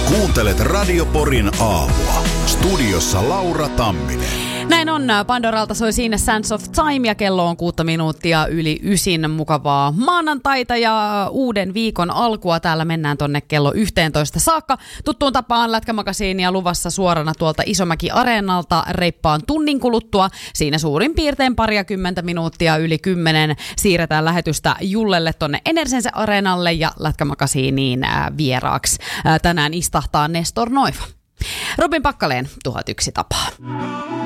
Kuuntelet Radio Porin aamua. Studiossa Laura Tamminen. Näin on. Pandoralta soi siinä Sands of Time ja kello on 6 minuuttia yli 9. Mukavaa maanantaita ja uuden viikon alkua. Täällä mennään tonne kello 11 saakka. Tuttuun tapaan Lätkämakasiinia luvassa suorana tuolta Isomäki-areenalta reippaan tunnin kuluttua. Siinä suurin piirtein 20 minuuttia yli 10 siirretään lähetystä Jullelle tonne Enersense-areenalle ja Lätkämakasiiniin vieraaksi. Tänään istahtaa Nestor Noiva. Robin Pakkaleen 1001 tapaa.